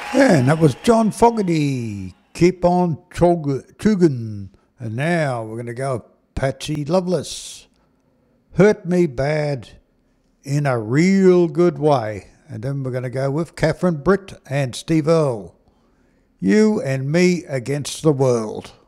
And that was John Fogerty. Keep on chugging. And now we're going to go with Patsy Loveless. Hurt Me Bad in a Real Good Way. And then we're going to go with Catherine Britt and Steve Earle. You and Me Against the World.